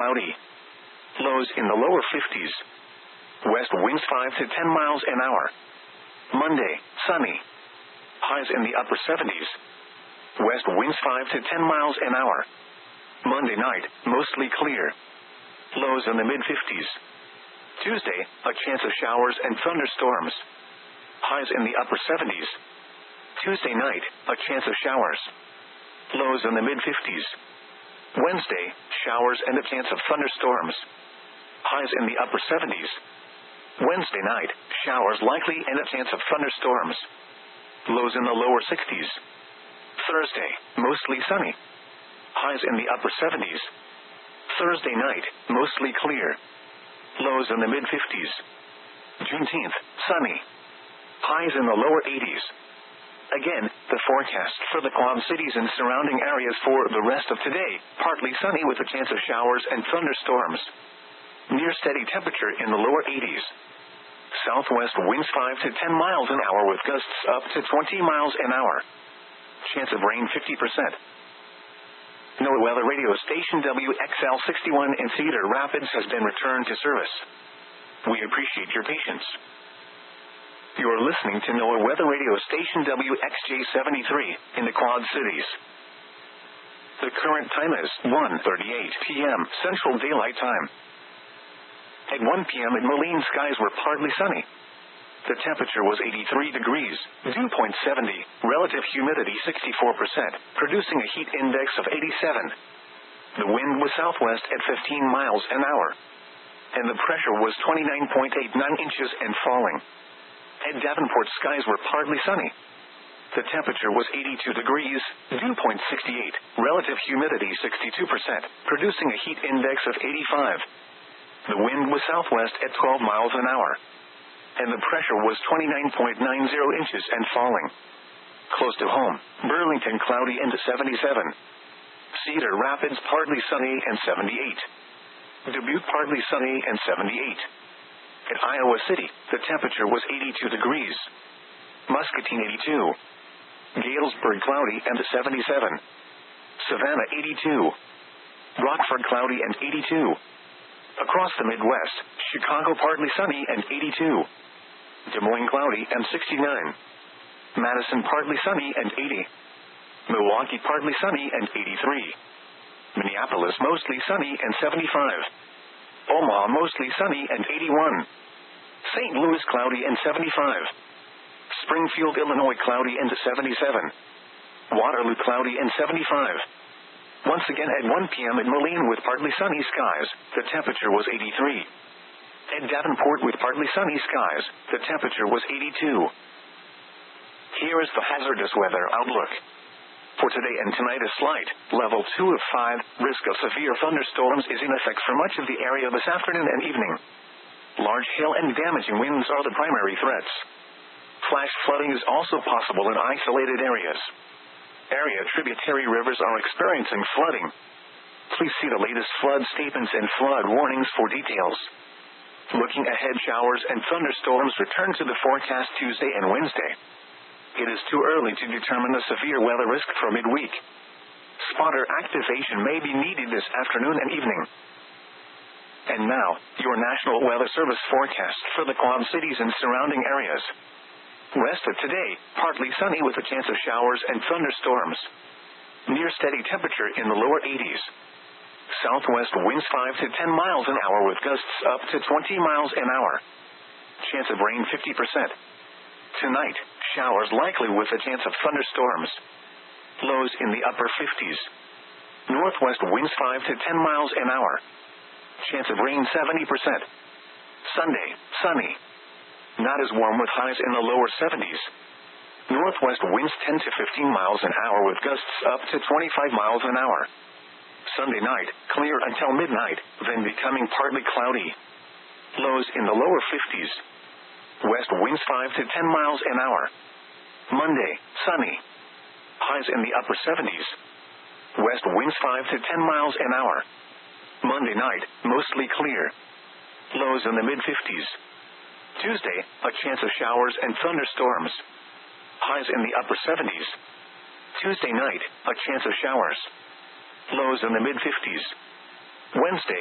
cloudy. Lows in the lower 50s. West winds 5 to 10 miles an hour. Monday, sunny. Highs in the upper 70s. West winds 5 to 10 miles an hour. Monday night, mostly clear. Lows in the mid-50s. Tuesday, a chance of showers and thunderstorms. Highs in the upper 70s. Tuesday night, a chance of showers. Lows in the mid-50s. Wednesday, showers and a chance of thunderstorms. Highs in the upper 70s. Wednesday night, showers likely and a chance of thunderstorms. Lows in the lower 60s. Thursday, mostly sunny. Highs in the upper 70s. Thursday night, mostly clear. Lows in the mid-50s. Juneteenth, sunny. Highs in the lower 80s. Again, the forecast for the Quad Cities and surrounding areas for the rest of today, partly sunny with a chance of showers and thunderstorms. Near steady temperature in the lower 80s. Southwest winds 5 to 10 miles an hour with gusts up to 20 miles an hour. Chance of rain 50%. NOAA Weather Radio Station WXL61 in Cedar Rapids has been returned to service. We appreciate your patience. You are listening to NOAA Weather Radio Station WXJ73 in the Quad Cities. The current time is 1:38 p.m. Central Daylight Time. At 1 p.m. in Moline, skies were partly sunny. The temperature was 83 degrees, dew point 70, relative humidity 64%, producing a heat index of 87. The wind was southwest at 15 miles an hour. And the pressure was 29.89 inches and falling. At Davenport, skies were partly sunny. The temperature was 82 degrees, dew point 68, relative humidity 62%, producing a heat index of 85. The wind was southwest at 12 miles an hour. And the pressure was 29.90 inches and falling. Close to home, Burlington cloudy and 77. Cedar Rapids partly sunny and 78. Dubuque partly sunny and 78. At Iowa City, the temperature was 82 degrees. Muscatine 82. Galesburg cloudy and 77. Savannah 82. Rockford cloudy and 82. Across the Midwest, Chicago partly sunny and 82. Des Moines cloudy and 69. Madison partly sunny and 80. Milwaukee partly sunny and 83. Minneapolis mostly sunny and 75. Omaha mostly sunny and 81. St. Louis cloudy and 75. Springfield, Illinois cloudy and 77. Waterloo cloudy and 75. Once again at 1 p.m. in Moline with partly sunny skies, the temperature was 83. At Davenport with partly sunny skies, the temperature was 82. Here is the hazardous weather outlook. For today and tonight, a slight, level 2 of 5, risk of severe thunderstorms is in effect for much of the area this afternoon and evening. Large hail and damaging winds are the primary threats. Flash flooding is also possible in isolated areas. Area tributary rivers are experiencing flooding. Please see the latest flood statements and flood warnings for details. Looking ahead, showers and thunderstorms return to the forecast Tuesday and Wednesday. It is too early to determine the severe weather risk for midweek. Spotter activation may be needed this afternoon and evening. And now, your National Weather Service forecast for the Quad Cities and surrounding areas. Rest of today, partly sunny with a chance of showers and thunderstorms. Near steady temperature in the lower 80s. Southwest winds 5 to 10 miles an hour with gusts up to 20 miles an hour. Chance of rain 50%. Tonight, showers likely with a chance of thunderstorms. Lows in the upper 50s. Northwest winds 5 to 10 miles an hour. Chance of rain 70%. Sunday, sunny. Not as warm with highs in the lower 70s. Northwest winds 10 to 15 miles an hour with gusts up to 25 miles an hour. Sunday night, clear until midnight, then becoming partly cloudy. Lows in the lower 50s. West winds 5 to 10 miles an hour. Monday, sunny. Highs in the upper 70s. West winds 5 to 10 miles an hour. Monday night, mostly clear. Lows in the mid-50s. Tuesday, a chance of showers and thunderstorms. Highs in the upper 70s. Tuesday night, a chance of showers. Lows in the mid-50s. Wednesday,